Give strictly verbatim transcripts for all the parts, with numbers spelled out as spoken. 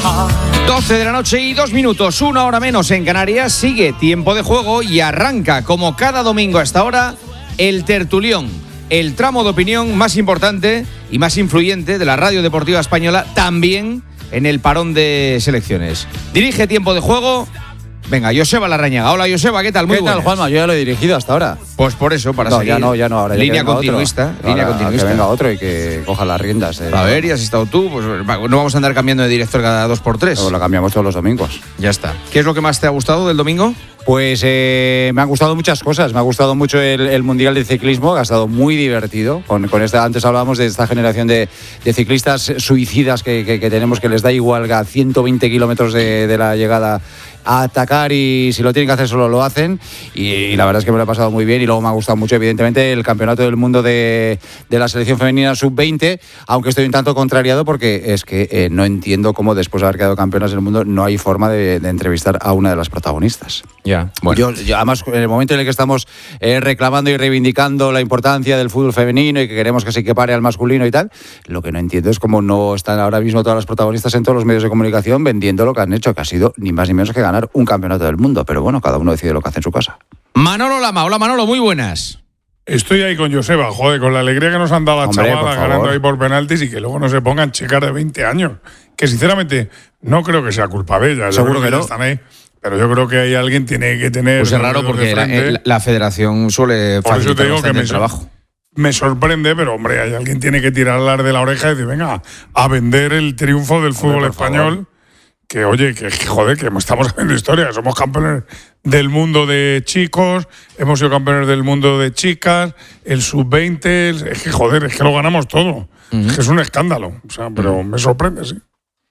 doce de la noche y dos minutos, una hora menos en Canarias. Sigue tiempo de juego y arranca, como cada domingo a esta hora, el tertulión, el tramo de opinión más importante y más influyente de la radio deportiva española, también en el parón de selecciones. Dirige tiempo de juego. Venga, Joseba Larrañaga. Hola, Joseba, ¿qué tal? Muy ¿Qué buenas. tal, Juanma? Yo ya lo he dirigido hasta ahora. Pues por eso, para no, seguir. ya no, ya no. Ahora ya línea que continuista. Otro. Línea Ahora, continuista. que venga otro y que coja las riendas. Eh. A ver, y has estado tú. Pues no vamos a andar cambiando de director cada dos por tres. No, lo cambiamos todos los domingos. Ya está. ¿Qué es lo que más te ha gustado del domingo? Pues eh, me han gustado muchas cosas. Me ha gustado mucho el, el Mundial de Ciclismo, que ha estado muy divertido. Con, con esta, antes hablábamos de esta generación de, de ciclistas suicidas que, que, que tenemos, que les da igual a ciento veinte kilómetros de, de la llegada a atacar, y si lo tienen que hacer solo lo hacen, y, y la verdad es que me lo he pasado muy bien. Y luego me ha gustado mucho, evidentemente, el Campeonato del Mundo de, de la selección femenina sub veinte, aunque estoy un tanto contrariado porque es que eh, no entiendo cómo después de haber quedado campeonas del mundo no hay forma de, de entrevistar a una de las protagonistas. Ya, bueno. Yo, yo, además, en el momento en el que estamos eh, reclamando y reivindicando la importancia del fútbol femenino y que queremos que se equipare al masculino y tal, lo que no entiendo es cómo no están ahora mismo todas las protagonistas en todos los medios de comunicación vendiendo lo que han hecho, que ha sido ni más ni menos que ganar un campeonato del mundo. Pero bueno, cada uno decide lo que hace en su casa. Manolo Lama. Hola, Manolo, muy buenas. Estoy ahí con Joseba, joder, con la alegría que nos han dado las Hombre, chavadas ganando ahí por penaltis, y que luego no se pongan chicas de veinte años. Que sinceramente no creo que sea culpa de ellas. Seguro creo que ya no. Están ahí. Pero yo creo que hay alguien tiene que tener. Pues es raro porque la, la, la federación suele Por eso te facilitar digo bastante que me, el trabajo. Me sorprende, pero hombre, hay alguien tiene que tirarlas de la oreja y decir, venga, a vender el triunfo del fútbol hombre, español. Favor. Que oye, que joder, que estamos haciendo historia, que somos campeones del mundo de chicos, hemos sido campeones del mundo de chicas, el sub veinte, es que joder, es que lo ganamos todo. Uh-huh. Es que es un escándalo, o sea, pero uh-huh. me sorprende, sí.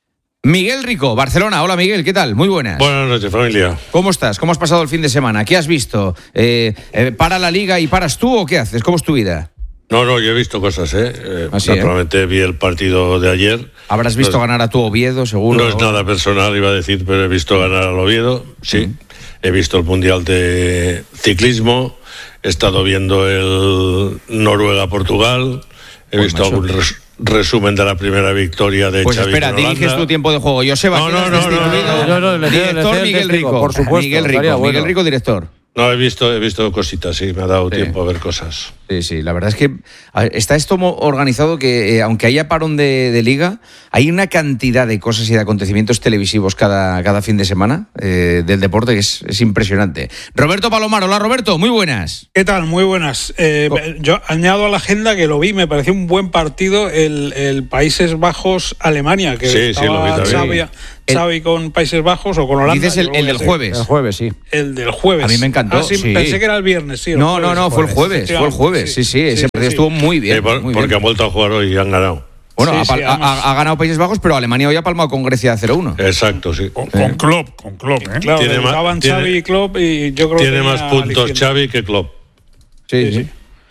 Miguel Rico, Barcelona. Hola, Miguel, ¿qué tal? Muy buenas. Buenas noches, familia. ¿Cómo estás? ¿Cómo has pasado el fin de semana? ¿Qué has visto? Eh, eh, ¿Para la liga y paras tú o qué haces? ¿Cómo es tu vida? No, no, yo he visto cosas, ¿eh? eh Así, naturalmente ¿eh? vi el partido de ayer. Habrás visto no, ganar a tu Oviedo, seguro. No es nada personal, iba a decir, pero he visto ganar al Oviedo, sí. Mm. He visto el Mundial de Ciclismo, he estado viendo el Noruega-Portugal, he Uy, visto algún res, resumen de la primera victoria de pues Xavi. Pues espera, diriges tu tiempo de juego. Joseba, no, no, no, no, no, no, no, no, director le Miguel testigo, Rico. por supuesto. Miguel Rico, bueno. Miguel Rico, director. No, he visto, he visto cositas, sí, me ha dado sí. tiempo a ver cosas. Sí, sí, la verdad es que está esto organizado que, eh, aunque haya parón de, de liga, hay una cantidad de cosas y de acontecimientos televisivos cada, cada fin de semana eh, del deporte que es, es impresionante. Roberto Palomar, hola Roberto, muy buenas. ¿Qué tal? Muy buenas. Eh, oh. Yo añado a la agenda que lo vi, me pareció un buen partido el, el Países Bajos-Alemania, que sí, estaba sí, lo vi también. Xavi, Xavi con Países Bajos o con Holanda. Dices el, el del jueves. El jueves, sí. El del jueves. A mí me encantó. Ah, sí, sí. Pensé que era el viernes, sí. El no, jueves, no, no, fue el jueves, fue el jueves. Sí, sí, sí ese sí, partido sí. estuvo muy bien. Sí, por, muy porque bien. han vuelto a jugar hoy y han ganado. Bueno, sí, ha, sí, ha, ha, ha ganado Países Bajos, pero Alemania hoy ha palmado con Grecia cero uno. Exacto, sí. Con, con Klopp, con Klopp, ¿eh? Claro, tiene más, Xavi tiene, y Klopp y yo creo tiene que más puntos aliciente. Xavi que Klopp. Sí, sí. sí. sí.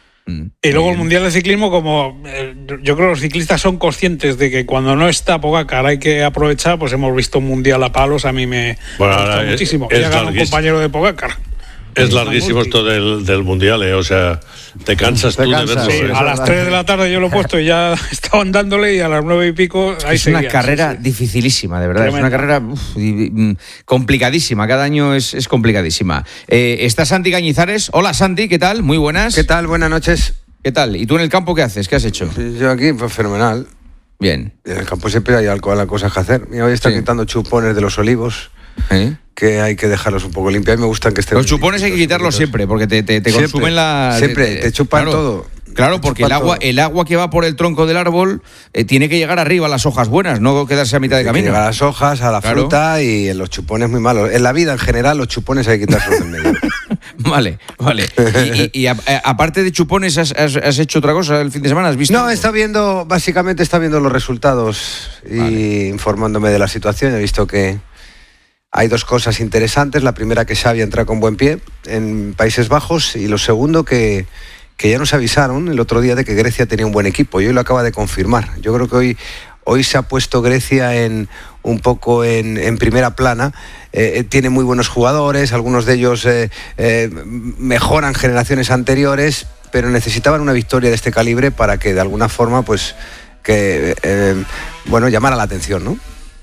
Y luego el Mundial de Ciclismo, como eh, yo creo que los ciclistas son conscientes de que cuando no está Pogacar hay que aprovechar, pues hemos visto un Mundial a palos, a mí me bueno, gusta es, muchísimo. Es y ha ganado un compañero de Pogacar. Es larguísimo esto del, del Mundial, ¿eh? O sea, te cansas te tú cansas, de verlo. Sí, ¿eh? a las tres de la tarde yo lo he puesto y ya estaban dándole, y a las nueve y pico ahí es seguía. una carrera sí, sí. dificilísima, de verdad. Tremendo. Es una carrera uf, complicadísima. Cada año es, es complicadísima. Eh, está Santi Cañizares. Hola Santi, ¿qué tal? Muy buenas. ¿Qué tal? Buenas noches. ¿Qué tal? ¿Y tú en el campo qué haces? ¿Qué has hecho? Yo aquí, pues fenomenal. Bien. En el campo siempre hay algo, cosas que hacer. Mira, hoy están Sí. quitando chupones de los olivos, ¿Eh? que hay que dejarlos un poco limpios. A mí me gustan que estén... Los chupones hay que quitarlos siempre, porque te, te, te Siempre, consumen la... Siempre, te, te chupan claro, todo. Claro, Te porque el chupan agua, todo. el agua que va por el tronco del árbol eh, tiene que llegar arriba a las hojas buenas, no quedarse a mitad de Hay que camino. llegar a las hojas, a la Claro. fruta, y en los chupones muy malos. En la vida en general los chupones hay que quitarlos del medio. Vale, vale. Y, y, y a, a, aparte de chupones, ¿has, has, ¿has hecho otra cosa el fin de semana? ¿Has visto? No, está viendo, básicamente está viendo los resultados y vale. informándome de la situación. He visto que hay dos cosas interesantes. La primera, que Xavi entra con buen pie en Países Bajos, y lo segundo, que, que ya nos avisaron el otro día de que Grecia tenía un buen equipo y hoy lo acaba de confirmar. Yo creo que hoy, hoy se ha puesto Grecia en un poco en, en primera plana. Eh, tiene muy buenos jugadores, algunos de ellos eh, eh, mejoran generaciones anteriores, pero necesitaban una victoria de este calibre para que de alguna forma, pues, que eh, bueno, llamara la atención, ¿no?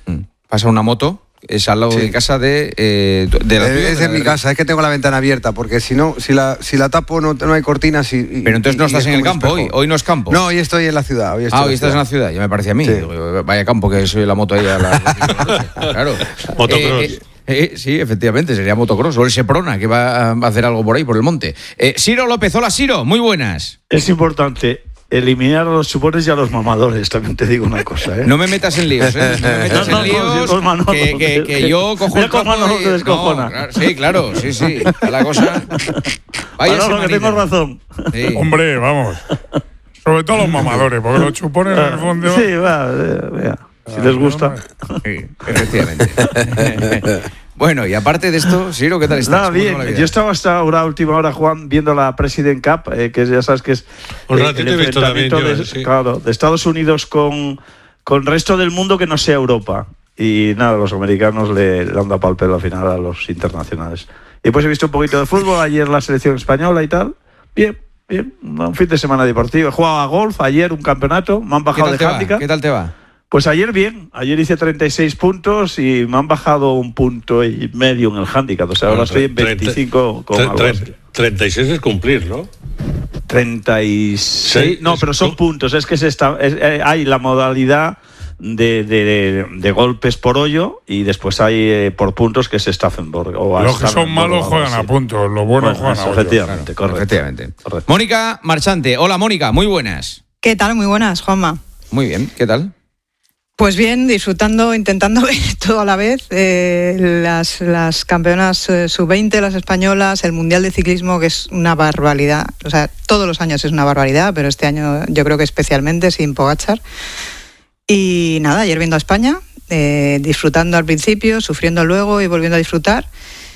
Pasa una moto. Es al lado sí. de casa de, eh, de la tuya. Es de mi casa, es que tengo la ventana abierta, porque si no, si la, si la tapo no, no hay cortinas. Y, y, Pero entonces no estás en el campo hoy, hoy no es campo. No, hoy estoy en la ciudad. Hoy estoy ah, hoy estás en la ciudad, ya me parecía a mí. Sí. Vaya campo que soy la moto ahí a la... Claro. Motocross. Eh, eh, sí, efectivamente, sería motocross. O el Seprona, que va a hacer algo por ahí, por el monte. Eh, Siro López, hola Siro, muy buenas. Es importante eliminar a los chupones y a los mamadores, también te digo una cosa, ¿eh? No me metas en líos, ¿eh? No me metas no, en líos, no, no, Manolo, que, que, que yo cojo mira el copo Manolo y... te descojona. No, claro, sí, claro, sí, sí. La cosa... Vaya Manolo, que tengo razón. Sí. Hombre, vamos. Sobre todo los mamadores, porque los chupones en el fondo... Sí, va, vea, si les gusta. Sí, efectivamente. Bueno, y aparte de esto, Siro, ¿qué tal estás? Nada, bien. Yo estaba hasta ahora, última hora, Juan, viendo la President Cup, eh, que ya sabes que es Un eh, ratito el he visto también enfrentamiento yo, de, sí. claro, de Estados Unidos con, con el resto del mundo que no sea Europa. Y nada, los americanos le, le han dado pal pelo al final a los internacionales. Y pues he visto un poquito de fútbol, ayer la selección española y tal. Bien, bien, un fin de semana deportivo. He jugado a golf, ayer un campeonato, me han bajado de handicap. ¿Qué tal te va? Pues ayer bien, ayer hice treinta y seis puntos y me han bajado un punto y medio en el handicap. O sea, ahora estoy en veinticinco con algo así. treinta y seis es cumplir, ¿no? treinta y seis, no, pero son puntos. Es que se está, es, eh, hay la modalidad de, de, de golpes por hoyo y después hay eh, por puntos que es Staffenborg. O los que son malos juegan a puntos, los buenos bueno, juegan a hoyo. Efectivamente, claro, correcto. efectivamente. Correcto. Mónica Marchante, hola Mónica, muy buenas. ¿Qué tal? Muy buenas, Juanma. Muy bien, ¿qué tal? Pues bien, disfrutando, intentando ver todo a la vez, eh, las, las campeonas eh, sub veinte, las españolas, el Mundial de Ciclismo, que es una barbaridad. O sea, todos los años es una barbaridad, pero este año yo creo que especialmente sin Pogačar. Y nada, ayer viendo a España, eh, disfrutando al principio, sufriendo luego y volviendo a disfrutar.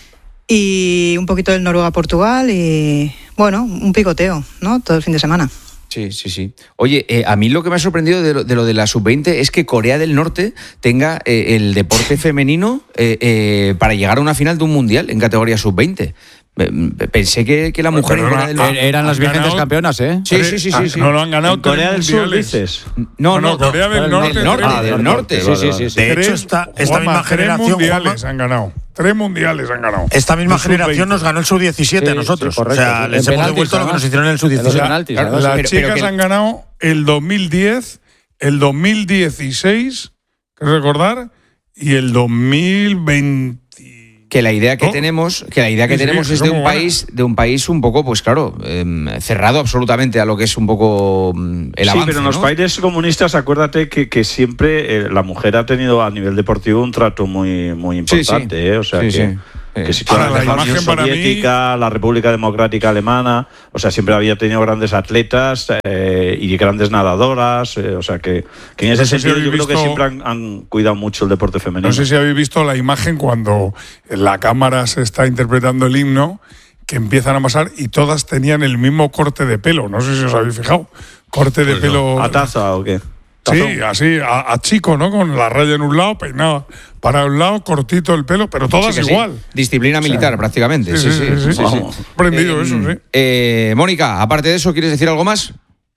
Y un poquito del Noruega-Portugal y, bueno, un picoteo, ¿no? Todo el fin de semana. Sí, sí, sí. Oye, eh, a mí lo que me ha sorprendido de lo de, lo de la sub veinte es que Corea del Norte tenga eh, el deporte femenino eh, eh, para llegar a una final de un mundial en categoría sub veinte. Pensé que, que la mujer en Corea del Norte eran las vigentes campeonas, ¿eh? Sí, sí, sí, sí, sí. No lo han ganado. ¿En Corea del Sur dices? No, no, no, Corea del Norte. Del norte, Ah, del norte. Sí, sí, sí, sí. De hecho, esta, esta Juanma, misma generación. Tres mundiales Juanma, han ganado. Tres mundiales han ganado. Esta misma El sub generación veinte. nos ganó el sub diecisiete Sí, a nosotros. sí, correcto. O sea, En les hemos penaltis, devuelto lo que además. nos hicieron en el sub En los diecisiete. penaltis, La- además. las Pero- chicas pero que- han ganado el dos mil diez, el dos mil dieciséis, que recordar, y el dos mil veinte. Que la idea que ¿No? tenemos, que la idea que Sí, sí, tenemos que es de somos un buenas. país, de un país un poco, pues claro, eh, cerrado absolutamente a lo que es un poco mm, el sí, avance, pero en los ¿no? países comunistas, acuérdate que, que siempre eh, la mujer ha tenido a nivel deportivo un trato muy, muy Sí, sí. importante. ¿eh? O sea Sí, que, sí. que si tú Ahora, hablas de la la Unión imagen para mí- Soviética, la República Democrática Alemana, o sea, siempre había tenido grandes atletas eh, y grandes nadadoras. eh, o sea que, que en ese No sé si sentido yo habéis creo que visto- siempre han, han cuidado mucho el deporte femenino. No sé si habéis visto la imagen cuando en la cámara se está interpretando el himno, que empiezan a pasar y todas tenían el mismo corte de pelo. No sé si os habéis fijado. Corte de Pues no. pelo. ¿A taza o qué? Sí, ¿Tazón? así, a, a chico, ¿no? Con la raya en un lado, peinada para un lado, cortito el pelo, pero todas Sí que sí. igual. Disciplina militar, prácticamente. Sí, sí, sí. sí, Vamos. sí. Aprendido Eh, eso, sí. eh, Mónica, aparte de eso, ¿quieres decir algo más?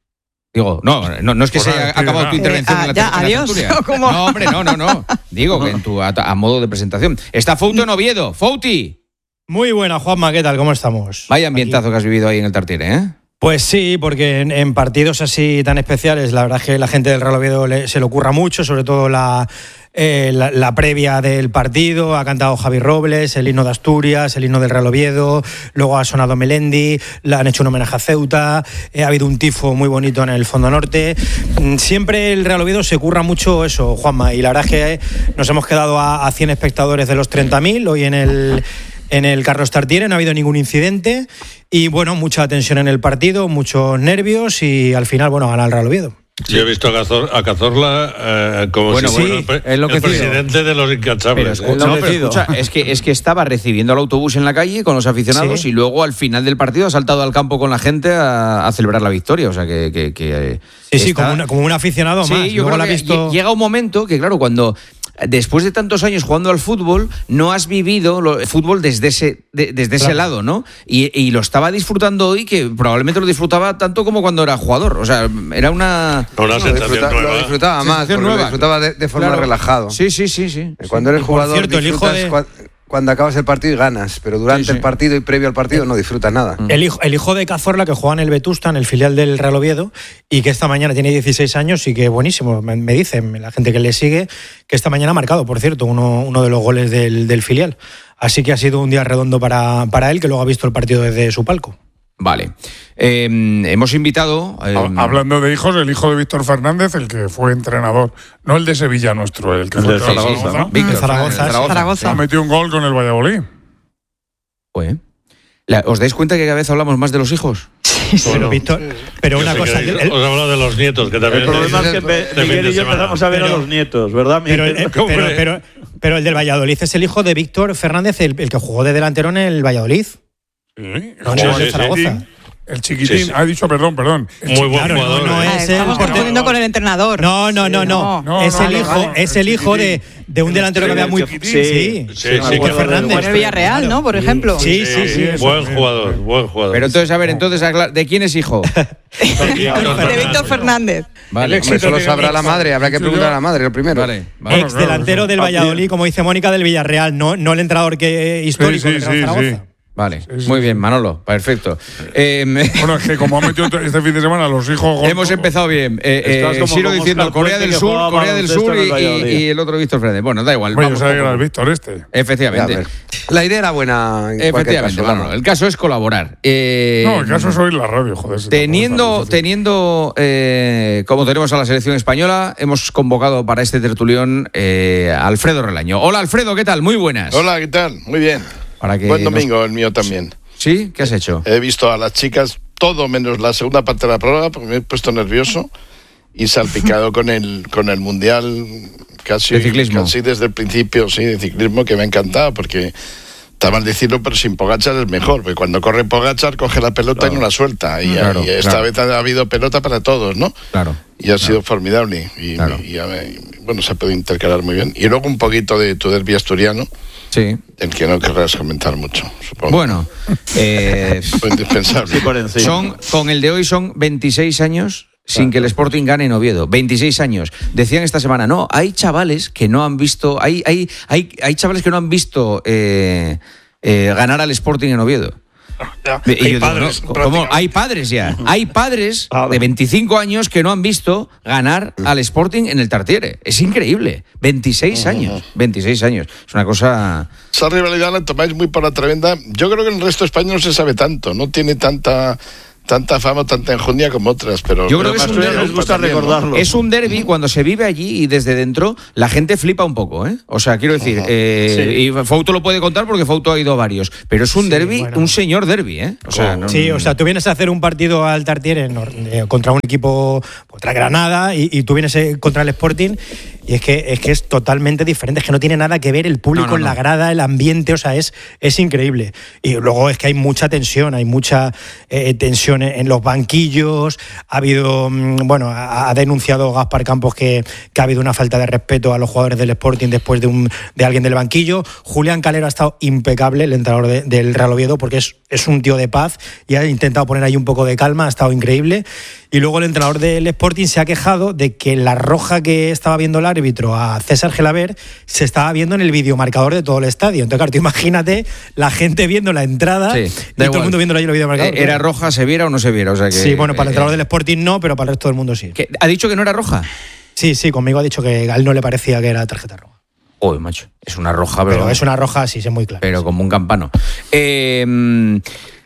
Digo, no, no, no es que Pues se nada, haya decir acabado nada. tu intervención Eh, en la, ah, ya, en la adiós, tertulia. ¿o cómo? No, hombre, no, no, no. Digo que en tu, a, a modo de presentación. Está Fouto en Oviedo. Fouti. Muy buena, Juanma, ¿qué tal? ¿Cómo estamos? Vaya ambientazo que has vivido ahí en el Tartiere, ¿eh? Pues sí, porque en, en partidos así tan especiales, la verdad es que la gente del Real Oviedo le- se le ocurra mucho, sobre todo la, eh, la, la previa del partido. Ha cantado Javi Robles, el himno de Asturias, el himno del Real Oviedo, luego ha sonado Melendi, le han hecho un homenaje a Ceuta, eh, ha habido un tifo muy bonito en el Fondo Norte. Mm, Siempre el Real Oviedo se curra mucho eso, Juanma, y la verdad es que nos hemos quedado a, a cien espectadores de los treinta mil hoy en el... En el Carlos Tartiere no ha habido ningún incidente y, bueno, mucha tensión en el partido, muchos nervios y al final, bueno, gana el Real Oviedo. Yo he visto a, Cazor- a Cazorla eh, como Bueno, si bueno, fuera el, pre- es lo que el pido. presidente de los Pero incansables. escucha, lo no, que pero pido. escucha, es que, es que estaba recibiendo el autobús en la calle con los aficionados Sí. y luego al final del partido ha saltado al campo con la gente a, a celebrar la victoria. O sea que. que, que, eh, Sí, sí, está- como, una- como un aficionado Sí, más. yo Luego creo la ha que visto... lle- llega un momento que, claro, cuando después de tantos años jugando al fútbol, no has vivido lo, el fútbol desde ese, de, desde claro. ese lado, ¿no? Y, y lo estaba disfrutando hoy, que probablemente lo disfrutaba tanto como cuando era jugador. O sea, era una... Una sensación lo, disfruta, nueva. Lo disfrutaba más, porque nueva. Lo disfrutaba de, de forma claro. relajado. Sí, sí, sí, sí. Cuando eres jugador, cierto, el hijo de... cuando, cuando acabas el partido y ganas, pero durante sí, sí. el partido y previo al partido no disfrutas nada. El hijo, el hijo de Cazorla, que juega en el Vetusta, en el filial del Real Oviedo, y que esta mañana tiene dieciséis años y que buenísimo, me, me dicen la gente que le sigue, que esta mañana ha marcado, por cierto, uno, uno de los goles del, del filial. Así que ha sido un día redondo para, para él, que luego ha visto el partido desde su palco. Vale. Eh, hemos invitado... Eh, Hablando de hijos, el hijo de Víctor Fernández, el que fue entrenador, no el de Sevilla nuestro, el que el fue de Zaragoza, ¿no? Víctor Zaragoza, Zaragoza. Zaragoza. Ha metido un gol con el Valladolid. Pues, ¿os dais cuenta que cada vez hablamos más de los hijos? Sí, sí, pero, Víctor, pero una cosa... Que, el, os hablo de los nietos, que también... El problema es que de Miguel y yo empezamos a ver pero, a los nietos, ¿verdad? Pero, el, pero, pero, pero el del Valladolid es el hijo de Víctor Fernández, el, el que jugó de delantero en el Valladolid. Sí, no, no, de Zaragoza. El chiquitín, sí, sí. ha dicho, perdón, perdón. Muy buen claro, jugador. No, no ¿eh? es Ah, estamos el confundiendo con el entrenador. No, no, no, no. no. Es no, el no, hijo, no, es el el hijo de, de un delantero que había muy... Sí, sí, sí, Víctor sí, Fernández. En el Villarreal, ¿no? Por ejemplo. Sí, sí, sí. Eso, Buen jugador, buen jugador. Pero entonces, a ver, entonces, ¿de quién es hijo? De Víctor Fernández. Vale. Hombre, eso lo sabrá la madre, habrá que preguntar a la madre, el primero. Vale, vale. Ex delantero del Valladolid, como dice Mónica, del Villarreal, no, no el entrenador que histórico Sí, sí, del Real sí, Zaragoza. sí. Vale, Sí, sí, muy sí. bien, Manolo, perfecto. Eh, Bueno, es que como ha metido este fin de semana los hijos... gol- hemos empezado bien. Eh, Estás eh, como Siro con diciendo Óscar Corea Puente, del que Sur, jugaba Corea del baloncesto Sur en el y, Valladolid. y el otro Víctor Fernández. Bueno, da igual. Bueno, yo vamos sabía que poco. era el Víctor este. Efectivamente. Ya, a ver. La idea era buena en cualquier Efectivamente, caso, Manolo. vamos. El caso es colaborar. Eh, No, el caso es oír la radio, joder. si Teniendo, tampoco es fácil. teniendo eh, como tenemos a la selección española, hemos convocado para este tertulión eh, a Alfredo Relaño. Hola, Alfredo, ¿qué tal? Muy buenas. Hola, ¿qué tal? Muy bien. Para que Buen nos- domingo, el mío también. ¿Sí? ¿Qué has hecho? He visto a las chicas todo menos la segunda parte de la prueba porque me he puesto nervioso y salpicado con el con el mundial casi, ¿De ciclismo? casi desde el principio, sí, de ciclismo, que me ha encantado porque está mal decirlo, pero sin Pogačar es mejor, porque cuando corre Pogačar coge la pelota Claro. y no la suelta y, Claro, y esta claro. vez ha habido pelota para todos, ¿no? Claro. Y ha sido formidable y, Claro. y, y, bueno, se ha podido intercalar muy bien. Y luego un poquito de tu derbi asturiano, Sí. el que no querrás comentar mucho, supongo. Bueno, eh, Fue indispensable. Sí, por encima. son, con el de hoy son veintiséis años sin que el Sporting gane en Oviedo. veintiséis años. Decían esta semana, no, hay chavales que no han visto, hay, hay, hay, hay chavales que no han visto eh, eh, ganar al Sporting en Oviedo. Ya, Y yo hay digo, padres, ¿no? ¿Cómo? prácticamente. Hay padres ya. Hay padres Claro. de veinticinco años que no han visto ganar al Sporting en el Tartiere. Es increíble. veintiséis años. veintiséis años. Es una cosa... Esa rivalidad la tomáis muy por la tremenda. Yo creo que en el resto de España no se sabe tanto, no tiene tanta tanta fama, tanta enjundia como otras, pero Yo creo que es un Asturias derbi. les gusta también, ¿no? recordarlo. Es un derbi cuando se vive allí y desde dentro la gente flipa un poco, ¿eh? O sea, quiero decir, eh, y Fouto lo puede contar porque Fouto ha ido a varios, pero es un Sí, derbi, bueno. un señor derbi, ¿eh? O sea, no- Sí, o sea, tú vienes a hacer un partido al Tartiere no, eh, contra un equipo, contra Granada, y, y tú vienes eh, contra el Sporting, y es que es que es totalmente diferente, es que no tiene nada que ver el público No, no, en no. la grada, el ambiente, o sea, es, es increíble. Y luego es que hay mucha tensión, hay mucha eh, tensión en, en los banquillos, ha habido, mm, bueno, ha, ha denunciado Gaspar Campos que, que ha habido una falta de respeto a los jugadores del Sporting después de, un, de alguien del banquillo. Julián Calero ha estado impecable, el entrenador de- del Real Oviedo, porque es, es un tío de paz y ha intentado poner ahí un poco de calma, ha estado increíble. Y luego el entrenador del Sporting se ha quejado de que la roja que estaba viendo el árbitro a César Gelaber se estaba viendo en el videomarcador de todo el estadio. Entonces, claro, tú imagínate la gente viendo la entrada Sí, y da todo igual. el mundo viendo ahí el videomarcador. Eh, ¿Era roja, se viera o no se viera? O sea que, Sí, bueno, para el entrenador eh, del Sporting no, pero para el resto del mundo sí. que- ¿Ha dicho que no era roja? Sí, sí, conmigo ha dicho que a él no le parecía que era tarjeta roja. Uy, macho, es una roja, pero, Pero es una roja, sí, es muy claro. pero como un campano. Eh, mm,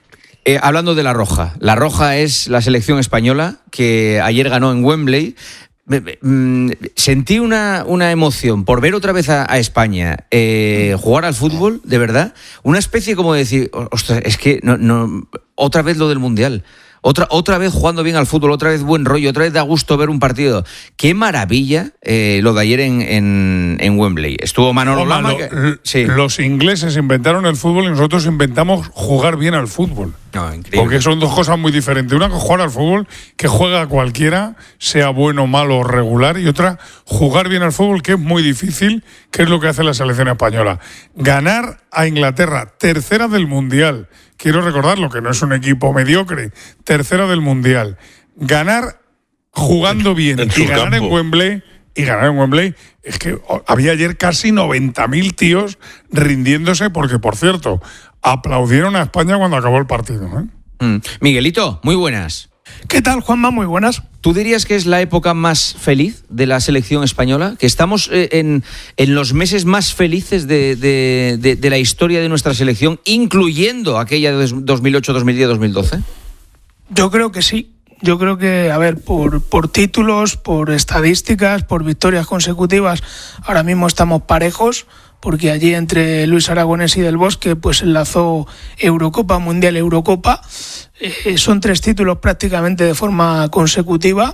eh, hablando de la roja, la roja es la selección española que ayer ganó en Wembley. Me- me- mm, Sentí una, una emoción por ver otra vez a, a España eh, jugar al fútbol, de verdad. Una especie como de decir, ostras, es que no, no, otra vez lo del Mundial. Otra, otra vez jugando bien al fútbol, otra vez buen rollo, otra vez da gusto ver un partido. Qué maravilla eh, lo de ayer en, en, en Wembley. Estuvo Manolo Toma, Lama. lo- que- sí. Los ingleses inventaron el fútbol y nosotros inventamos jugar bien al fútbol. No, increíble. Porque son dos cosas muy diferentes. Una, jugar al fútbol, que juega cualquiera, sea bueno, malo o regular, y otra, jugar bien al fútbol, que es muy difícil, que es lo que hace la selección española. Ganar a Inglaterra, tercera del Mundial. Quiero recordarlo, que no es un equipo mediocre, tercera del Mundial. Ganar jugando bien en y ganar campo. en Wembley, y ganar en Wembley, es que había ayer casi noventa mil tíos rindiéndose, porque, por cierto, aplaudieron a España cuando acabó el partido, ¿eh? Mm. Miguelito, muy buenas. ¿Qué tal, Juanma? Muy buenas. ¿Tú dirías que es la época más feliz de la selección española? ¿Que estamos eh, en, en los meses más felices de, de, de, de la historia de nuestra selección, incluyendo aquella de dos mil ocho, dos mil diez, dos mil doce? Yo creo que sí. Yo creo que, a ver, por, por títulos, por estadísticas, por victorias consecutivas, ahora mismo estamos parejos, porque allí entre Luis Aragonés y Del Bosque pues enlazó Eurocopa, Mundial, Eurocopa. Eh, son tres títulos prácticamente de forma consecutiva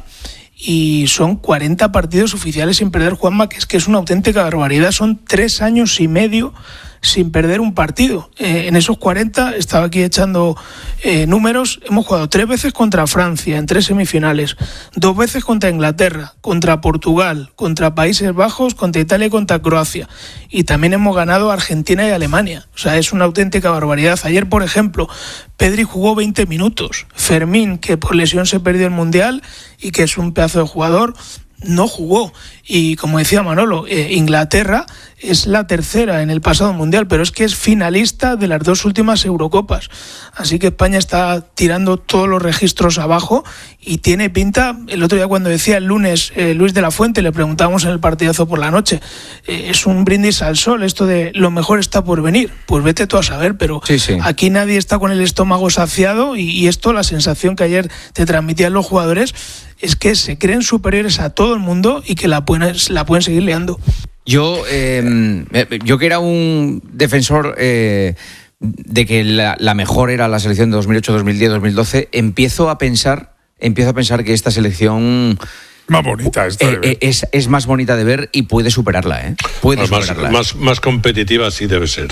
y son cuarenta partidos oficiales sin perder, Juanma, que es que es una auténtica barbaridad. Son tres años y medio sin perder un partido. Eh, en esos cuarenta, estaba aquí echando eh, números, hemos jugado tres veces contra Francia en tres semifinales, dos veces contra Inglaterra, contra Portugal, contra Países Bajos, contra Italia y contra Croacia. Y también hemos ganado a Argentina y Alemania. O sea, es una auténtica barbaridad. Ayer, por ejemplo, Pedri jugó veinte minutos. Fermín, que por lesión se perdió el Mundial y que es un pedazo de jugador, no jugó. Y como decía Manolo, eh, Inglaterra es la tercera en el pasado Mundial, pero es que es finalista de las dos últimas Eurocopas. Así que España está tirando todos los registros abajo y tiene pinta. El otro día, cuando decía el lunes eh, Luis de la Fuente, le preguntábamos en el partidazo por la noche, eh, es un brindis al sol esto de lo mejor está por venir. Pues vete tú a saber, pero sí, sí. Aquí nadie está con el estómago saciado y, y esto, la sensación que ayer te transmitían los jugadores, es que se creen superiores a todo el mundo y que la pueden, la pueden seguir liando. Yo, eh, yo que era un defensor eh, de que la, la mejor era la selección de dos mil ocho, dos mil diez, dos mil doce, empiezo a pensar, empiezo a pensar que esta selección más bonita esta eh, eh, es, es más bonita de ver y puede superarla, ¿eh? Puede más, superarla. Más, más competitiva sí debe ser.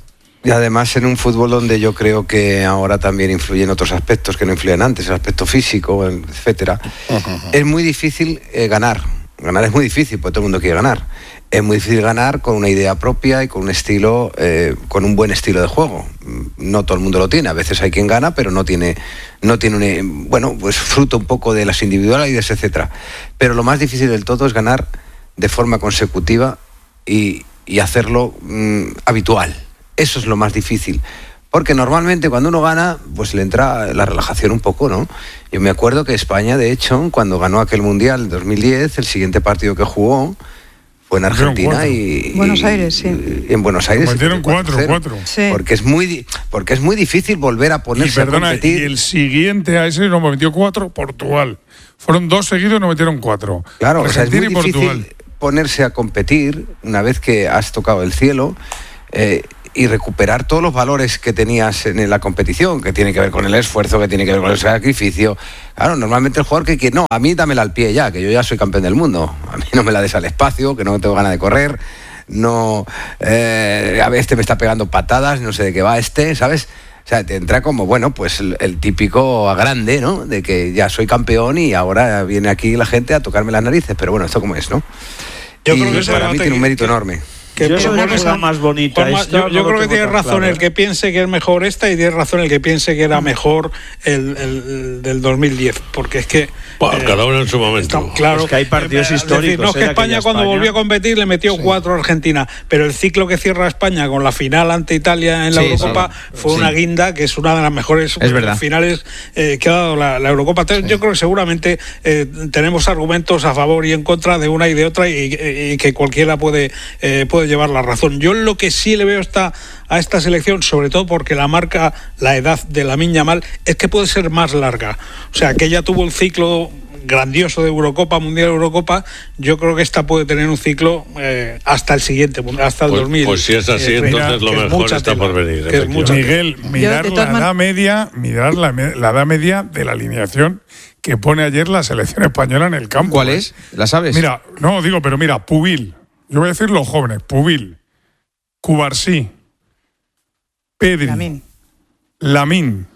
Y además en un fútbol donde yo creo que ahora también influyen otros aspectos que no influían antes, el aspecto físico, etcétera. Uh-huh. Es muy difícil eh, ganar. Ganar es muy difícil, porque todo el mundo quiere ganar. Es muy difícil ganar con una idea propia y con un estilo, eh, con un buen estilo de juego. No todo el mundo lo tiene. A veces hay quien gana, pero no tiene, no tiene un, bueno, pues fruto un poco de las individualidades, etcétera. Pero lo más difícil del todo es ganar de forma consecutiva y, y hacerlo mmm, habitual. Eso es lo más difícil, porque normalmente cuando uno gana, pues le entra la relajación un poco, ¿no? Yo me acuerdo que España, de hecho, cuando ganó aquel Mundial en dos mil diez, el siguiente partido que jugó fue en Argentina y... Buenos Aires, sí. Y en Buenos Aires. Metieron cuatro, cuatro. Sí. Porque es muy, porque es muy difícil volver a ponerse y perdona, a competir. Y el siguiente a ese nos metió cuatro, Portugal. Fueron dos seguidos y nos metieron cuatro. Claro, o sea, es muy y difícil Portugal. Ponerse a competir una vez que has tocado el cielo. Eh, y recuperar todos los valores que tenías en la competición, que tiene que ver con el esfuerzo, que tiene que ver con el sacrificio. Claro, normalmente el jugador que quiere, no, a mí dámela al pie ya, que yo ya soy campeón del mundo. A mí no me la des al espacio, que no tengo ganas de correr, no, eh, a ver, este me está pegando patadas, no sé de qué va este, ¿sabes? O sea, te entra como, bueno, pues el, el típico a grande, ¿no? De que ya soy campeón y ahora viene aquí la gente a tocarme las narices, pero bueno, esto como es, ¿no? Yo y creo que para mí tiene un mérito que, enorme. Que yo creo que es la más bonita. Forma, esta, yo yo no creo que tiene razón claro. el que piense que es mejor esta y tiene razón el que piense que era mejor el, el, el del dos mil diez, porque es que bueno, eh, cada uno en su momento. Está, claro, es que hay partidos eh, históricos. Decir, no, es que España cuando España, volvió a competir le metió sí. cuatro a Argentina, pero el ciclo que cierra España con la final ante Italia en la sí, Eurocopa sí. fue sí. una guinda que es una de las mejores finales eh, que ha dado la, la Eurocopa. Entonces, sí. yo creo que seguramente eh, tenemos argumentos a favor y en contra de una y de otra y, y, y que cualquiera puede, eh, puede llevar la razón. Yo lo que sí le veo esta, a esta selección, sobre todo porque la marca la edad de Lamine Yamal, es que puede ser más larga. O sea, que ella tuvo un ciclo grandioso de Eurocopa, Mundial Eurocopa, yo creo que esta puede tener un ciclo eh, hasta el siguiente, hasta el pues, dos mil. Pues si es así, eh, entonces lo mejor está tela, por venir. Que es Miguel, mirar la edad media, mirar la, la edad media de la alineación que pone ayer la selección española en el campo. ¿Cuál es? ¿La sabes? Mira, no digo, pero mira, Pubil. Yo voy a decir los jóvenes, Pubil, Cubarsí, Pedri, Lamine, Lamine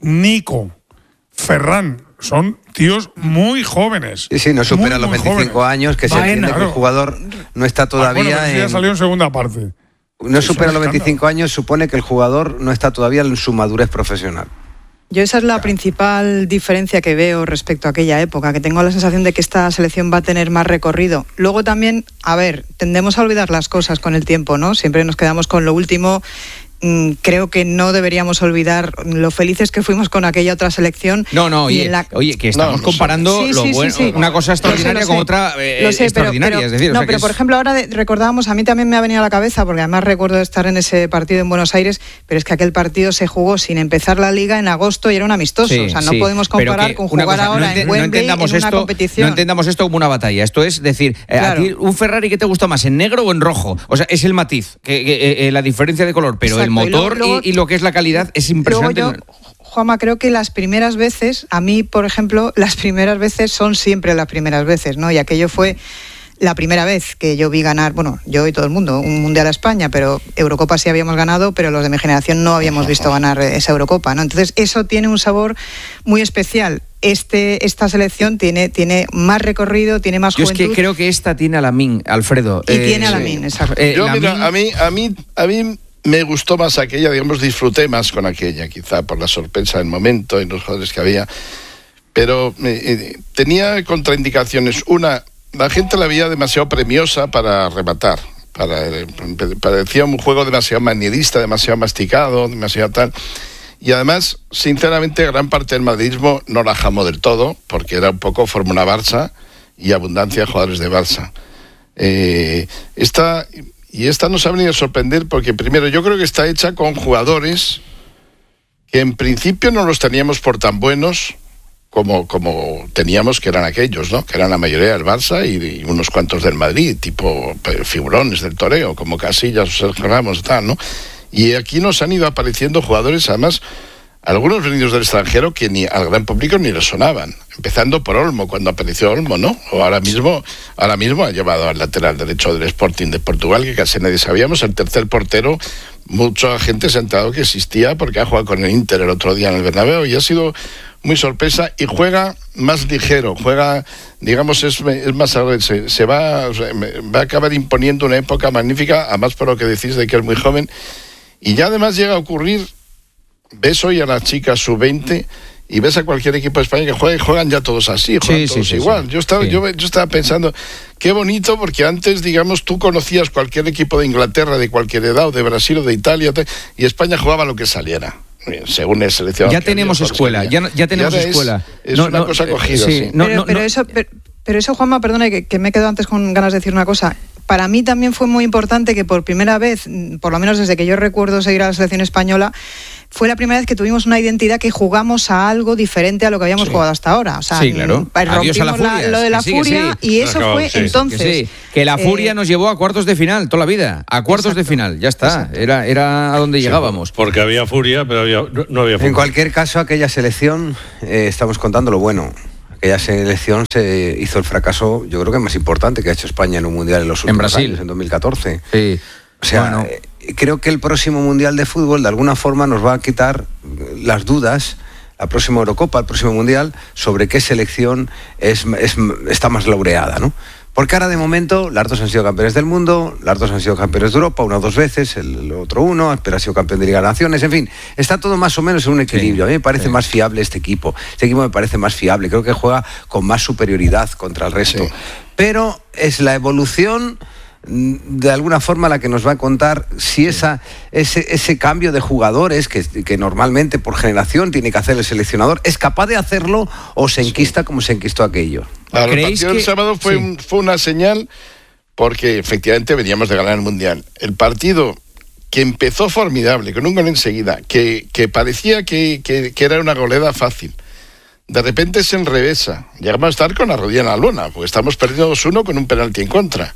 Nico, Ferran, son tíos muy jóvenes. Sí, sí, no supera los veinticinco jóvenes. Años, que Baena, se entiende claro. que el jugador no está todavía. Ah, bueno, ya salió en segunda parte. No sí, supera los veinticinco años, supone que el jugador no está todavía en su madurez profesional. Yo esa es la principal diferencia que veo respecto a aquella época, que tengo la sensación de que esta selección va a tener más recorrido. Luego también, a ver, tendemos a olvidar las cosas con el tiempo, ¿no? Siempre nos quedamos con lo último. Creo que no deberíamos olvidar lo felices que fuimos con aquella otra selección. No, no, oye, la... oye que estamos no, comparando sí, lo sí, bueno, sí, sí. una cosa extraordinaria con otra eh, sé, extraordinaria. Pero, pero, es decir, no, o sea pero que por es... ejemplo, ahora de, recordábamos, a mí también me ha venido a la cabeza, porque además recuerdo estar en ese partido en Buenos Aires, pero es que aquel partido se jugó sin empezar la liga en agosto y era un amistoso. Sí, o sea, no sí, podemos comparar con jugar cosa, ahora no ente, en Wembley no en una esto, competición. No entendamos esto como una batalla. Esto es decir, claro. a ti un Ferrari, ¿qué te gusta más, en negro o en rojo? O sea, es el matiz, que, que, eh, la diferencia de color, pero Exacto, el motor y, luego, y, y lo que es la calidad es impresionante. Luego yo, Juanma, creo que las primeras veces, a mí, por ejemplo, las primeras veces son siempre las primeras veces, ¿no? Y aquello fue la primera vez que yo vi ganar, bueno, yo y todo el mundo, un Mundial a España, pero Eurocopa sí habíamos ganado, pero los de mi generación no habíamos visto ganar esa Eurocopa, ¿no? Entonces, eso tiene un sabor muy especial. Este, esta selección tiene, tiene más recorrido, tiene más Yo juventud. Es que creo que esta tiene a Lamine, Alfredo. Y eh, tiene a Lamine, sí. exacto. Eh, Yo, Lamine... mira, a mí, a mí, a mí me gustó más aquella, digamos, disfruté más con aquella, quizá por la sorpresa del momento y los jugadores que había. Pero eh, tenía contraindicaciones. Una, la gente la veía demasiado premiosa para rematar. Para, eh, parecía un juego demasiado manierista, demasiado masticado, demasiado tal. Y además, sinceramente, gran parte del madridismo no la jamó del todo, porque era un poco Fórmula Barça y abundancia de jugadores de Barça. Eh, esta... Y esta nos ha venido a sorprender porque, primero, yo creo que está hecha con jugadores que en principio no los teníamos por tan buenos como, como teníamos que eran aquellos, ¿no? Que eran la mayoría del Barça y, y unos cuantos del Madrid, tipo figurones del toreo, como Casillas o Sergio Ramos y tal, ¿no? Y aquí nos han ido apareciendo jugadores, además, algunos venidos del extranjero que ni al gran público ni les sonaban. Empezando por Olmo, cuando apareció Olmo, ¿no? O ahora mismo, ahora mismo ha llevado al lateral derecho del Sporting de Portugal, que casi nadie sabíamos. El tercer portero, mucha gente se ha enterado que existía porque ha jugado con el Inter el otro día en el Bernabéu y ha sido muy sorpresa y juega más ligero, juega, digamos, es, es más se, se va, va a acabar imponiendo una época magnífica, además por lo que decís de que es muy joven. Y ya además llega a ocurrir, ves hoy a las chicas sub veinte y ves a cualquier equipo de España que juega y juegan ya todos así, juegan sí, todos sí, igual. Sí, yo, estaba, sí. yo, yo estaba pensando, qué bonito, porque antes, digamos, tú conocías cualquier equipo de Inglaterra, de cualquier edad, o de Brasil o de Italia, y España jugaba lo que saliera. Según el seleccionado. Ya tenemos escuela, ya, ya tenemos ya escuela. Es, es no, una no, cosa cogida. Sí, sí. No, pero, no, pero, no, eso, pero, pero eso, Juanma, perdona, que, que me he quedado antes con ganas de decir una cosa. Para mí también fue muy importante que por primera vez, por lo menos desde que yo recuerdo seguir a la selección española, fue la primera vez que tuvimos una identidad que jugamos a algo diferente a lo que habíamos sí. jugado hasta ahora. O sea, sí, claro. rompimos la la, lo de la sí, furia sí. y eso acabó, fue sí, entonces. Que, sí. que la furia eh, nos llevó a cuartos de final toda la vida. A cuartos exacto. de final, ya está. Era, era a donde sí, llegábamos. Porque había furia, pero había, no, no había furia. En cualquier caso, aquella selección, eh, estamos contando lo bueno. Aquella selección se hizo el fracaso, yo creo que más importante que ha hecho España en un mundial en los últimos en Brasil. años, en dos mil catorce. Sí. O sea, bueno. eh, creo que el próximo mundial de fútbol de alguna forma nos va a quitar las dudas, la próxima Eurocopa, el próximo mundial, sobre qué selección es, es, está más laureada, ¿no? Porque ahora de momento las dos han sido campeones del mundo, las dos han sido campeones de Europa, una dos veces, el otro uno, pero ha sido campeón de Liga de Naciones, en fin, está todo más o menos en un equilibrio. Sí, a mí me parece sí. más fiable este equipo, este equipo me parece más fiable, creo que juega con más superioridad contra el resto. Sí. Pero es la evolución de alguna forma la que nos va a contar si esa, ese, ese cambio de jugadores que, que normalmente por generación tiene que hacer el seleccionador es capaz de hacerlo o se enquista sí. como se enquistó aquello. Claro, el partido que... del sábado fue, sí. un, fue una señal porque efectivamente veníamos de ganar el Mundial. El partido que empezó formidable, con un gol enseguida, que, que parecía que, que, que era una goleada fácil. De repente se enrevesa. Llegamos a estar con la rodilla en la lona, porque estamos perdiendo dos uno con un penalti en contra.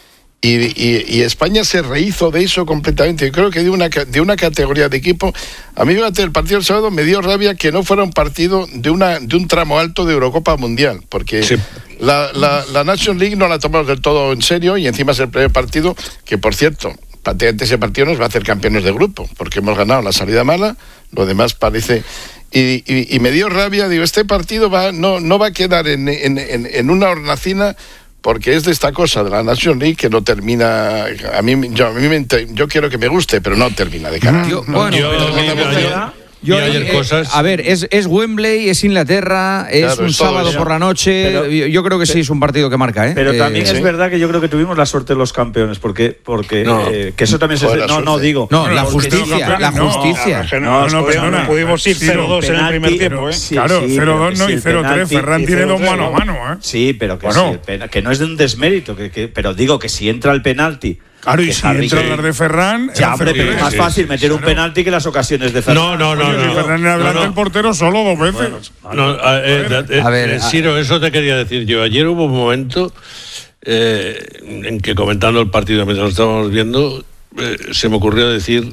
Y, y, y España se rehizo de eso completamente. Yo creo que de una, de una categoría de equipo, a mí durante el partido del sábado me dio rabia que no fuera un partido de una de un tramo alto de Eurocopa Mundial, porque sí. la, la, la Nations League no la tomamos del todo en serio y encima es el primer partido que, por cierto, prácticamente ese partido nos va a hacer campeones de grupo, porque hemos ganado la salida mala, lo demás parece... Y, y, y me dio rabia, digo, este partido va, no, no va a quedar en, en, en, en una hornacina, porque es de esta cosa de la Nation League que no termina. A mí, yo, a mí me, yo quiero que me guste, pero no termina de cara. Yo, bueno, yo, pero, yo, yo, yo, Yo, y ayer eh, cosas... A ver, es, es Wembley, es Inglaterra, es claro, un es todo sábado eso. por la noche. Pero, yo, yo creo que sí es un partido que marca, ¿eh? Pero también eh, es sí. verdad que yo creo que tuvimos la suerte de los campeones, porque, porque No. eh, que eso también se... Joder, la No, no, suerte. digo... No, la porque justicia, no, la no, justicia. No, No, no, no, perdona. pudimos ir Ciro, cero dos en el penalti, primer tiempo, ¿eh? sí, Claro, sí, cero dos pero no si y el cero tres. penalti- Ferran y tiene cero dos tres, mano a ¿no? mano, ¿eh? Sí, pero que, Bueno. si el pena- que no es de un desmérito, que, que, pero digo que si entra el penalti... Claro, y que si Harry entra Kane- las de Ferran. Ya, hombre, pero es sí, más sí, fácil meter un claro. penalti que las ocasiones de Ferran. No, no, no, Oye, no. si Ferran en adelante No, no. el portero solo dos veces. No, a, eh, eh, A ver, eh, Ciro, eso te quería decir yo. Ayer hubo un momento eh, en que comentando el partido mientras lo estábamos viendo, eh, se me ocurrió decir,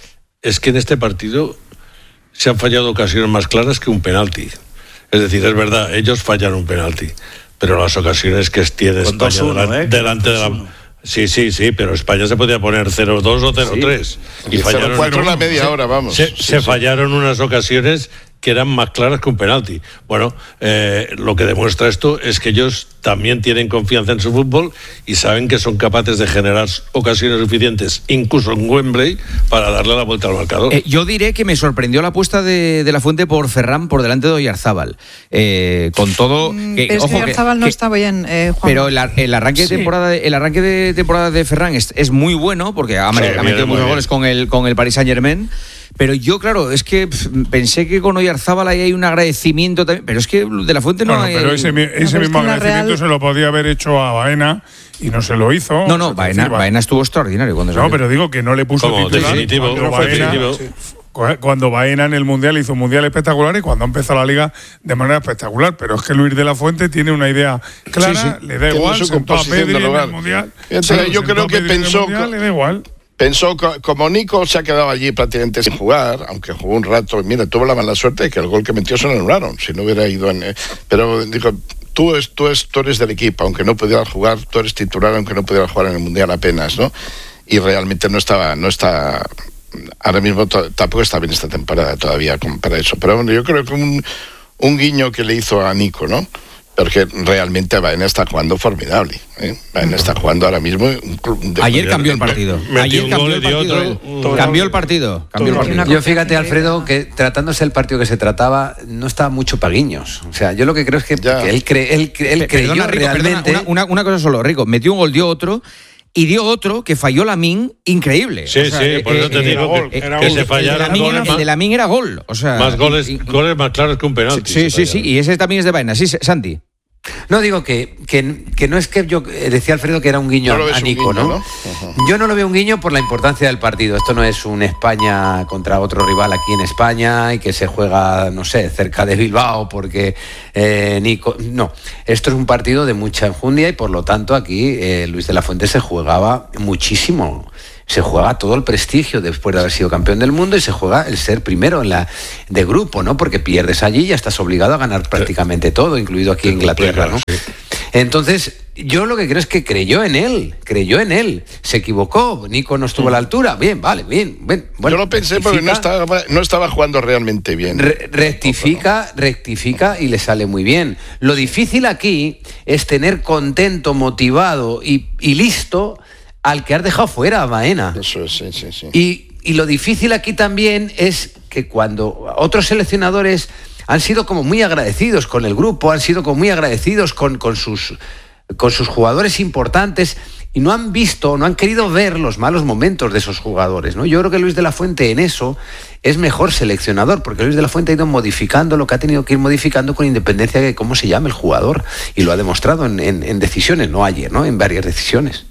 es que en este partido se han fallado ocasiones más claras que un penalti. Es decir, es verdad, ellos fallan un penalti, pero las ocasiones que tiene Con España dos uno, delan- ¿eh? delante de la... Sí, sí, sí, pero España se podía poner cero dos o cero tres. Y cero cuatro en la media hora, vamos. Se, Sí, se sí. fallaron unas ocasiones que eran más claras que un penalti. Bueno, eh, lo que demuestra esto es que ellos también tienen confianza en su fútbol y saben que son capaces de generar ocasiones suficientes, incluso en Wembley, para darle la vuelta al marcador. Eh, yo diré que me sorprendió la apuesta de, de la Fuente por Ferran por delante de Oyarzábal. Eh, con todo. Mm, Que, pero es ojo, que que- Oyarzábal no que- está bien, eh, Juan. Pero el, ar- el arranque de Sí. temporada, el arranque de temporada de Ferran es, es muy bueno porque ha, Sí, ha viene metido muy muchos bien. goles con el con el Paris Saint Germain. Pero yo, claro, es que pf, pensé que con Oyarzábal ahí hay un agradecimiento también. Pero es que de la Fuente no Bueno, hay. pero ese, mi- ese pero es mismo que en la agradecimiento Real- se lo podía haber hecho a Baena y no se lo hizo. No, no, Es Baena, decir, Baena estuvo extraordinario cuando No, salió. pero digo que no le puso Como titular. definitivo, cuando fue Baena, definitivo. cu- cuando Baena en el Mundial hizo un Mundial espectacular y cuando empezó la Liga de manera espectacular. Pero es que Luis de la Fuente tiene una idea clara, Sí, sí. le da Tiene igual, su sentó a composición Pedri de en lugar. el Mundial. Fíjate, Claro, yo sentó creo a que Pedri en el pensó Mundial, co- le da igual. Pensó, co- como Nico se ha quedado allí prácticamente sin jugar, aunque jugó un rato, mira, tuvo la mala suerte de que el gol que metió se lo anularon, si no hubiera ido en... eh, pero digo, tú, es, tú, es, tú eres del equipo, aunque no pudieras jugar, tú eres titular, aunque no pudieras jugar en el Mundial apenas, ¿no? Y realmente no estaba, no está... Ahora mismo to- tampoco está bien esta temporada todavía como para eso, pero bueno, yo creo que un, un guiño que le hizo a Nico, ¿no? Porque realmente Baena está jugando formidable. ¿eh? Baena está jugando ahora mismo. un club de- Ayer cambió el partido. Metió Ayer un cambió gol el y dio partido. otro. él. Cambió el partido. Cambió el Todo. partido. Una Yo fíjate, Alfredo, que tratándose el partido que se trataba, no estaba mucho para guiños. O sea, yo lo que creo es que, Ya. que él, cre- él, cre- él Pe- creyó perdona, Rico, perdona, realmente. una, una- una cosa solo, Rico. Metió un gol, dio otro. Y dio otro que falló Lamine increíble. Sí, sí, por eso te digo gol, que, era que gol. se el, de fallaron Lamine, goles el más, de Lamine era gol. O sea, más goles, y- y- goles más claros que un penalti. Sí, se sí, sí. fallaron. Y ese también es de vaina. Sí, Santi. No, digo que, que, que no es que yo eh, decía Alfredo que era un guiño No lo ves a un Nico, guiño, ¿no? ¿no? Ajá. Yo no lo veo un guiño por la importancia del partido. Esto no es un España contra otro rival aquí en España y que se juega, no sé, cerca de Bilbao porque eh, Nico... No, esto es un partido de mucha enjundia y por lo tanto aquí eh, Luis de la Fuente se jugaba muchísimo. Se juega todo el prestigio después de haber sido campeón del mundo y se juega el ser primero en la de grupo, ¿no? Porque pierdes allí y ya estás obligado a ganar prácticamente todo, incluido aquí en Inglaterra, ¿no? Sí. Entonces, yo lo que creo es que creyó en él, creyó en él, se equivocó, Nico no estuvo a la altura, bien, vale, bien, bien. Bueno, yo lo pensé porque no rectifica, estaba, no estaba jugando realmente bien. re- rectifica, rectifica y le sale muy bien. Lo difícil aquí es tener contento, motivado y, y listo al que has dejado fuera a Baena. Eso es, sí, sí, sí. Y, y lo difícil aquí también es que cuando otros seleccionadores han sido como muy agradecidos con el grupo, han sido como muy agradecidos con, con, sus, con sus jugadores importantes y no han visto, no han querido ver los malos momentos de esos jugadores, ¿no? Yo creo que Luis de la Fuente en eso es mejor seleccionador, porque Luis de la Fuente ha ido modificando lo que ha tenido que ir modificando con independencia de cómo se llama el jugador y lo ha demostrado en, en, en decisiones, no ayer, ¿no? En varias decisiones.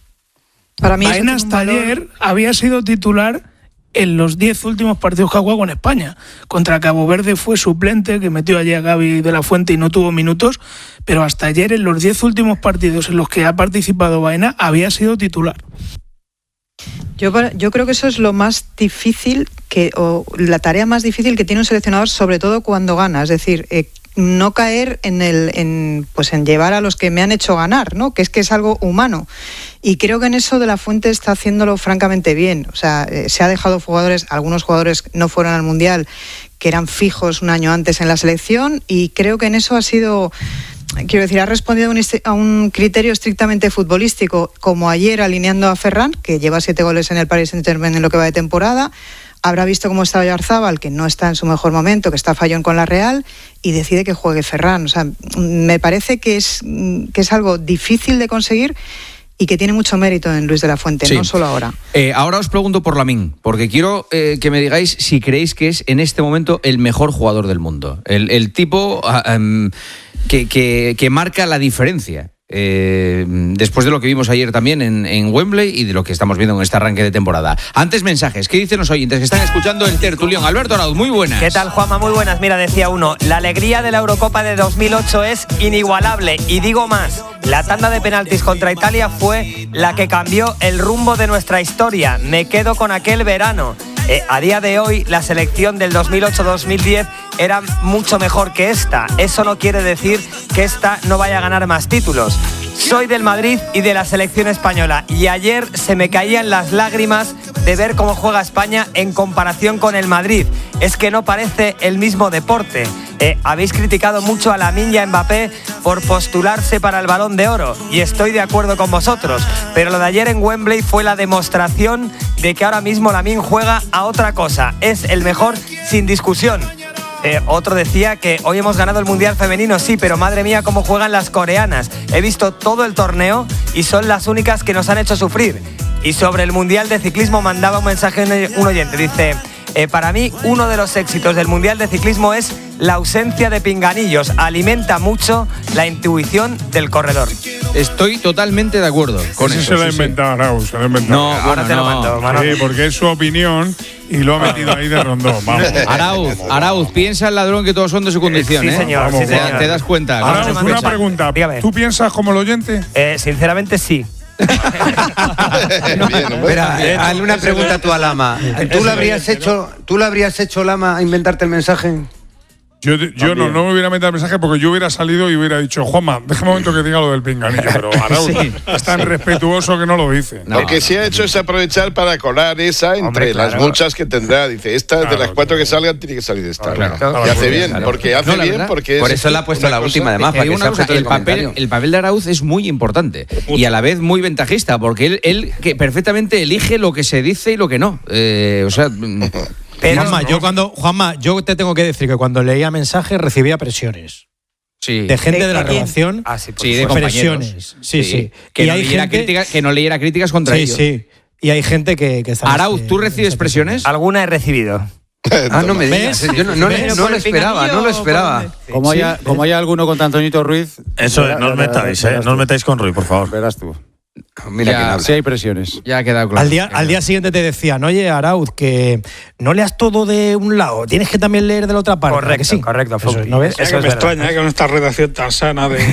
Para mí eso Baena tiene un hasta valor- ayer había sido titular en los diez últimos partidos que ha jugado con España. Contra Cabo Verde fue suplente, que metió allí a Gaby de la Fuente y no tuvo minutos, pero hasta ayer en los diez últimos partidos en los que ha participado Baena había sido titular. Yo, para- yo creo que eso es lo más difícil, que, o la tarea más difícil que tiene un seleccionador, sobre todo cuando gana. Es decir, eh, no caer en el en, pues en llevar a los que me han hecho ganar, ¿no? Que es que es algo humano. Y creo que en eso de la Fuente está haciéndolo francamente bien. O sea, eh, se ha dejado jugadores, algunos jugadores no fueron al Mundial, que eran fijos un año antes en la selección, y creo que en eso ha sido, quiero decir, ha respondido a un, a un criterio estrictamente futbolístico, como ayer alineando a Ferran, que lleva siete goles en el Paris Saint-Germain en lo que va de temporada. Habrá visto cómo está Oyarzábal, que no está en su mejor momento, que está fallón con la Real, y decide que juegue Ferran. O sea, me parece que es, que es algo difícil de conseguir y que tiene mucho mérito en Luis de la Fuente, sí. No solo ahora. Eh, ahora os pregunto por Lamine, porque quiero eh, que me digáis si creéis que es en este momento el mejor jugador del mundo. El, el tipo um, que, que, que marca la diferencia. Eh, después de lo que vimos ayer también en, en Wembley y de lo que estamos viendo en este arranque de temporada. Antes mensajes, ¿qué dicen los oyentes que están escuchando el tertulión? Alberto Arauz, muy buenas. ¿Qué tal, Juanma? Muy buenas. Mira, decía uno, la alegría de la Eurocopa de dos mil ocho es inigualable, y digo más, la tanda de penaltis contra Italia fue la que cambió el rumbo de nuestra historia. Me quedo con aquel verano. Eh, a día de hoy, la selección del dos mil ocho dos mil diez era mucho mejor que esta. Eso no quiere decir que esta no vaya a ganar más títulos. Soy del Madrid y de la selección española, y ayer se me caían las lágrimas de ver cómo juega España en comparación con el Madrid. Es que no parece el mismo deporte. Eh, habéis criticado mucho a Lamine y a Mbappé por postularse para el Balón de Oro, y estoy de acuerdo con vosotros, pero lo de ayer en Wembley fue la demostración de que ahora mismo Lamine juega a otra cosa. Es el mejor sin discusión. Eh, otro decía que hoy hemos ganado el Mundial Femenino, sí, pero madre mía cómo juegan las coreanas. He visto todo el torneo y son las únicas que nos han hecho sufrir. Y sobre el Mundial de Ciclismo mandaba un mensaje un oyente, dice... Eh, para mí, uno de los éxitos del Mundial de Ciclismo es la ausencia de pinganillos. Alimenta mucho la intuición del corredor. Estoy totalmente de acuerdo con Ese eso. se lo ha sí, inventado sí. Arauz, se lo ha inventado. No, ahora bueno, te lo no. mando, mano. Sí, porque es su opinión y lo ha metido ahí de rondón. Vamos. Arauz, Arauz, piensa el ladrón que todos son de su condición, Sí, ¿eh? señor, Vamos, sí, Te, señor. te das cuenta. Arauz, ¿Cómo se una piensa? pregunta. Dígame. ¿Tú piensas como el oyente? Eh, sinceramente, sí. Bien, hombre. Espera, eh, hazle una pregunta tú a Lama. ¿Tú le habrías hecho, tú le habrías hecho, Lama, a inventarte el mensaje? Yo, yo no, no me hubiera metido el mensaje porque yo hubiera salido y hubiera dicho, Juanma, déjame un momento que diga lo del pinganillo, pero Arauz Sí. es tan respetuoso que no lo dice. No, Lo que sí ha hecho es aprovechar para colar esa entre Hombre, claro. las muchas que tendrá. Dice, esta de Claro, las cuatro claro. que salgan tiene que salir esta. Claro. Y hace bien, Claro. porque hace No, la bien, verdad, porque por es eso le ha puesto una la cosa- última, además, Te para digo que una sea cosa, objeto del el papel, comentario. el papel de Arauz es muy importante y a la vez muy ventajista, porque él, él que perfectamente elige lo que se dice y lo que no. Eh, o sea, mm, Pero Juanma, yo cuando, Juanma, yo te tengo que decir que cuando leía mensajes recibía presiones. sí. De gente ¿De- de la de quién? redacción. Ah, sí, por Sí, de supuesto. compañeros. presiones. Sí, sí. Que, Y no hay leyera gente- críticas, que no leyera críticas contra Sí, ellos. sí. Y hay gente que, que está. Arauz, en ¿tú ese- recibes en presiones? Alguna he recibido. Ah, no me digas. ¿Ves? Yo no, no, le- ¿Ves? no ¿Por lo el esperaba, no lo pinganillo o esperaba. por Como haya, como haya alguno contra Antonito Ruiz. Eso, verá- no os verá- metáis, verás ¿eh? No os tú. metáis con Rui, por favor. Verás tú. Mira Ya, quién habla. Sí hay presiones. Ya ha quedado claro. Al día, al día siguiente te decían, oye, Arauz, que no leas todo de un lado, tienes que también leer de la otra parte. ¿verdad Correcto, que sí? correcto, Eso, Fauci. ¿no ves? Es Eso que es me verdad. extraña, ¿eh? Con esta redacción tan sana de...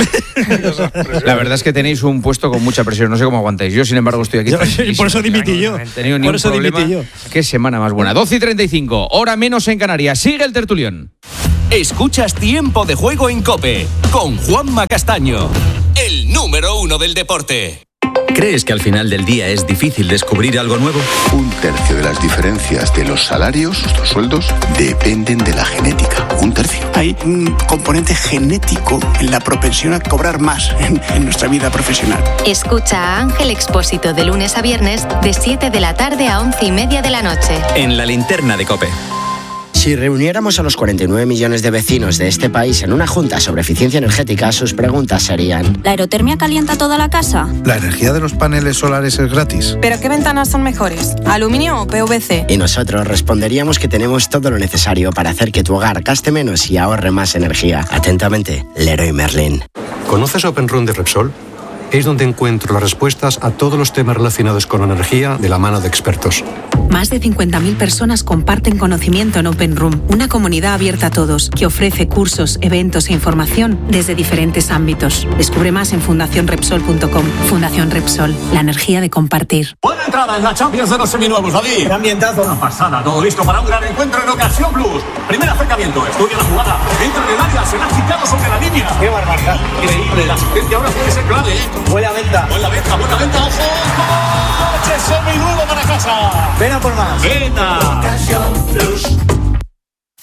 La verdad es que tenéis un puesto con mucha presión. No sé cómo aguantáis. Yo, sin embargo, estoy aquí. Yo- tranquilísimo. por eso dimití yo. No he tenido ni Por un eso problema. dimití yo. Qué semana más buena. doce y treinta y cinco, hora menos en Canarias. Sigue el tertulión. Escuchas Tiempo de Juego en COPE con Juanma Castaño, el número uno del deporte. ¿Crees que al final del día es difícil descubrir algo nuevo? Un tercio de las diferencias de los salarios, nuestros sueldos, dependen de la genética. Un tercio. Hay un componente genético en la propensión a cobrar más en, en nuestra vida profesional. Escucha a Ángel Expósito de lunes a viernes de siete de la tarde a once y media de la noche. En la linterna de COPE. Si reuniéramos a los cuarenta y nueve millones de vecinos de este país en una junta sobre eficiencia energética, sus preguntas serían: ¿la aerotermia calienta toda la casa? ¿La energía de los paneles solares es gratis? ¿Pero qué ventanas son mejores? ¿Aluminio o P V C? Y nosotros responderíamos que tenemos todo lo necesario para hacer que tu hogar gaste menos y ahorre más energía. Atentamente, Leroy Merlin. ¿Conoces Open Room de Repsol? Es donde encuentro las respuestas a todos los temas relacionados con la energía de la mano de expertos. Más de cincuenta mil personas comparten conocimiento en Open Room, una comunidad abierta a todos que ofrece cursos, eventos e información desde diferentes ámbitos. Descubre más en fundación repsol punto com. Fundación Repsol, la energía de compartir. Buena entrada en la Champions de los seminuevos, David. Qué ambientazo. Una pasada, todo listo para un gran encuentro en Ocasión Plus. Primer acercamiento, estudia la jugada, entra en el área, será quitado sobre la línea. Qué barbaridad. Increíble, la asistencia ahora puede ser clave, ¿eh? Buena venta. Buena venta, buena venta, ojo. Coche seminuevo para casa. Ven a por más. Venta. Ocasión Plus.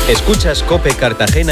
Escuchas COPE Cartagena.